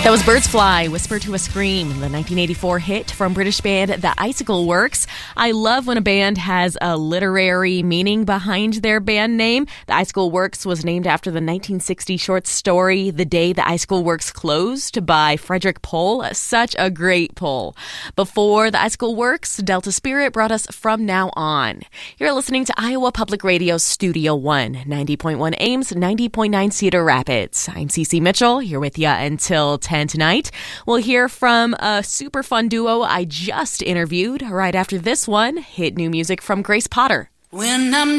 That was Birds Fly, Whisper to a Scream, the 1984 hit from British band The Icicle Works. I love when a band has a literary meaning behind their band name. The Icicle Works was named after the 1960 short story The Day the Icicle Works Closed by Frederick Pohl. Such a great poll. Before The Icicle Works, Delta Spirit brought us From Now On. You're listening to Iowa Public Radio Studio One, 90.1 Ames, 90.9 Cedar Rapids. I'm Cece Mitchell, here with you until 10 tonight. We'll hear from a super fun duo I just interviewed. Right after this one, hit new music from Grace Potter. When I'm